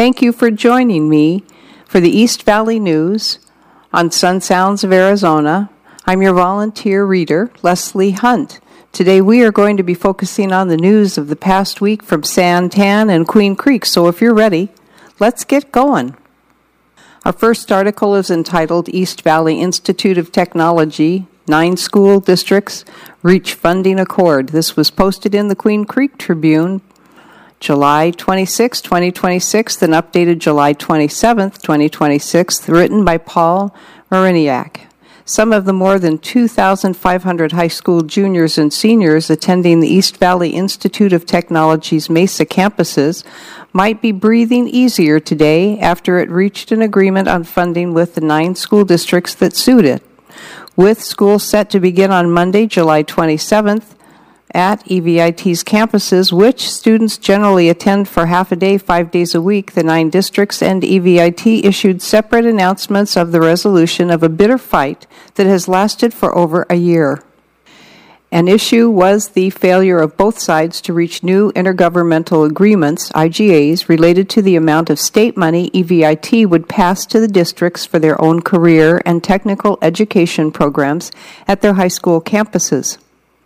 Thank you for joining me for the East Valley News on Sun Sounds of Arizona. I'm your volunteer reader, Leslie Hunt. Today we are going to be focusing on the news of the past week from Santan and Queen Creek, so if you're ready, let's get going. Our first article is entitled East Valley Institute of Technology, 9 school districts reach funding accord. This was posted in the Queen Creek Tribune July 26, 2026, and updated July 27, 2026, written by Paul Mariniak. Some of the more than 2,500 high school juniors and seniors attending the East Valley Institute of Technology's Mesa campuses might be breathing easier today after it reached an agreement on funding with the 9 school districts that suit it. With school set to begin on Monday, July 27th, at EVIT's campuses, which students generally attend for half a day, 5 days a week, the 9 districts and EVIT issued separate announcements of the resolution of a bitter fight that has lasted for over a year. An issue was the failure of both sides to reach new intergovernmental agreements, IGAs, related to the amount of state money EVIT would pass to the districts for their own career and technical education programs at their high school campuses.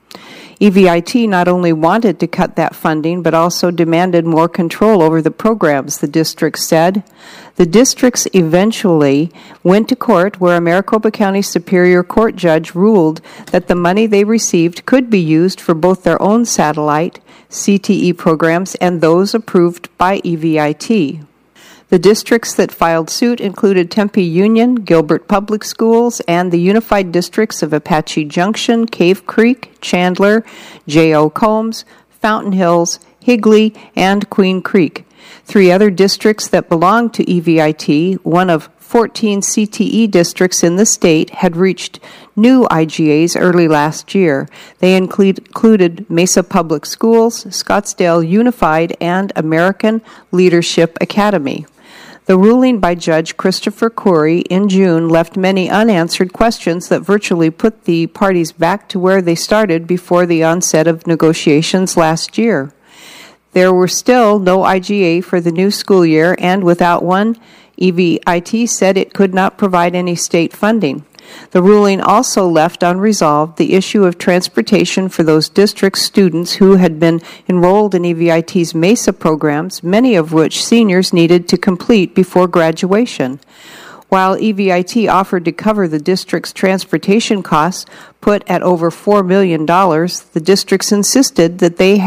EVIT not only wanted to cut that funding, but also demanded more control over the programs, the districts said. The districts eventually went to court where a Maricopa County Superior Court judge ruled that the money they received could be used for both their own satellite, CTE programs, and those approved by EVIT. The districts that filed suit included Tempe Union, Gilbert Public Schools, and the unified districts of Apache Junction, Cave Creek, Chandler, J.O. Combs, Fountain Hills, Higley, and Queen Creek. 3 other districts that belong to EVIT, one of 14 CTE districts in the state, had reached new IGAs early last year. They included Mesa Public Schools, Scottsdale Unified, and American Leadership Academy. The ruling by Judge Christopher Corey in June left many unanswered questions that virtually put the parties back to where they started before the onset of negotiations last year. There were still no IGA for the new school year, and without one, EVIT said it could not provide any state funding. The ruling also left unresolved the issue of transportation for those district students who had been enrolled in EVIT's Mesa programs, many of which seniors needed to complete before graduation. While EVIT offered to cover the district's transportation costs, put at over $4 million, the districts insisted that they